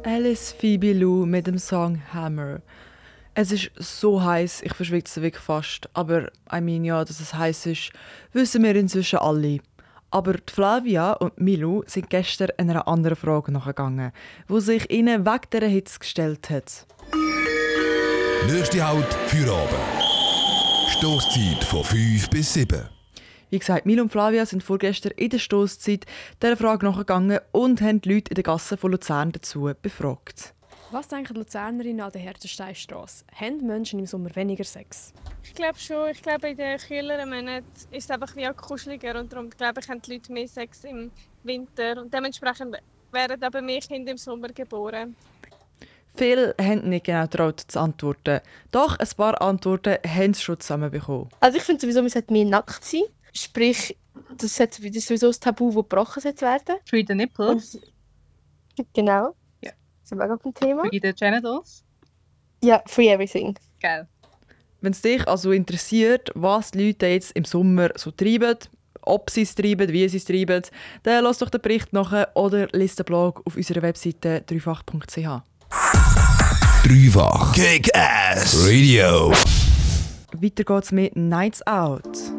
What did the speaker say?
Alice Phoebe Lou mit dem Song Hammer. Es ist so heiß, ich verschwitze wirklich fast. Aber ja, dass es heiß ist, wissen wir inzwischen alle. Aber die Flavia und Milou sind gestern einer anderen Frage nachgegangen, die sich ihnen wegen dieser Hitze gestellt hat. Nächste Halt für Abend. Stosszeit von 5 bis 7. Wie gesagt, Milou und Flavia sind vorgestern in der Stosszeit dieser Frage nachgegangen und haben die Leute in den Gassen von Luzern dazu befragt. Was denken die Luzernerinnen an der Herdensteinstrasse? Haben Menschen im Sommer weniger Sex? Ich glaube schon. Ich glaube, in den kühleren Monaten ist es einfach wie auch kuscheliger und darum glaube ich, haben die Leute mehr Sex im Winter und dementsprechend werden aber mehr Kinder im Sommer geboren. Viele haben nicht genau getraut zu antworten. Doch ein paar Antworten haben sie schon zusammenbekommen. Also ich finde sowieso, man sollte mehr nackt sein. Sprich, das ist sowieso das Tabu, das gebrochen werden. Free the nipples. Genau. Ja. Das ist auch ein Thema. Free the genitals. Ja, free everything. Geil. Wenn es dich also interessiert, was die Leute jetzt im Sommer so treiben, ob sie es treiben, wie sie es treiben, dann lass doch den Bericht nach oder lies den Blog auf unserer Webseite dreifach.ch. Dreifach Kick-Ass Radio. Weiter geht's mit Nights Out.